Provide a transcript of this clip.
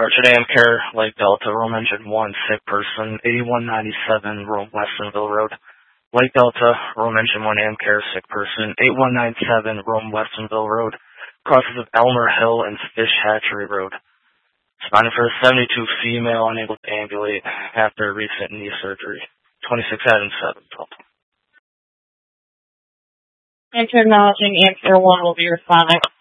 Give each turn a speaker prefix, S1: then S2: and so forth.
S1: Archer Dam Care, Lake Delta, Rome Engine 1, sick person, 8197 Rome Westonville Road. Lake Delta, Rome Engine 1 Amcare, sick person, 8197 Rome Westonville Road. Crosses of Elmer Hill and Fish Hatchery Road. Responding for a 72 female unable to ambulate after recent knee surgery. 26 Adams 712.
S2: Enter acknowledging answer 1 will be responding.